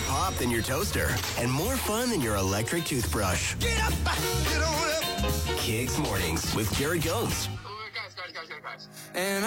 pop than your toaster and more fun than your electric toothbrush. Get up! Get on up! Kicks Mornings with Jared Jones. Guys. And